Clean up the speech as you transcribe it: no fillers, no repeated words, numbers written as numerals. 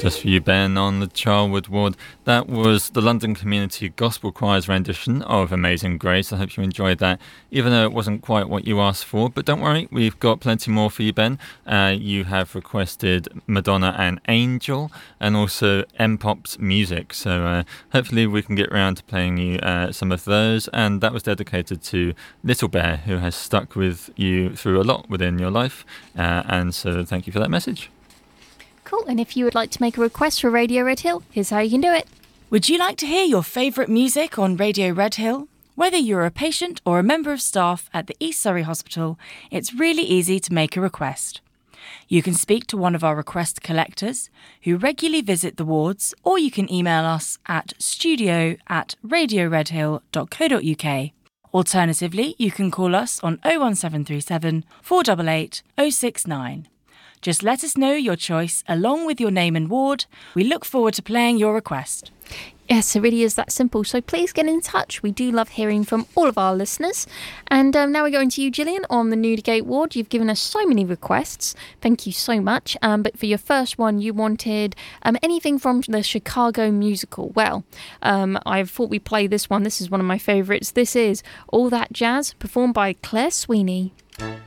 Just for you, Ben, on the Charwood ward. That was the London Community Gospel Choir's rendition of Amazing Grace. I hope you enjoyed that, even though it wasn't quite what you asked for. But don't worry, we've got plenty more for you, Ben. You have requested Madonna and Angel, and also M-Pop's Music. So hopefully we can get around to playing you some of those. And that was dedicated to Little Bear, who has stuck with you through a lot within your life. And so thank you for that message. Cool, and if you would like to make a request for Radio Red Hill, here's how you can do it. Would you like to hear your favourite music on Radio Red Hill? Whether you're a patient or a member of staff at the East Surrey Hospital, it's really easy to make a request. You can speak to one of our request collectors who regularly visit the wards, or you can email us at studio@radioredhill.co.uk. Alternatively, you can call us on 01737 488 069. Just let us know your choice along with your name and ward. We look forward to playing your request. Yes, it really is that simple. So please get in touch. We do love hearing from all of our listeners. And now we're going to you, Gillian, on the Newdigate ward. You've given us so many requests. Thank you so much. But for your first one, you wanted anything from the Chicago musical. Well, I thought we'd play this one. This is one of my favourites. This is All That Jazz, performed by Claire Sweeney.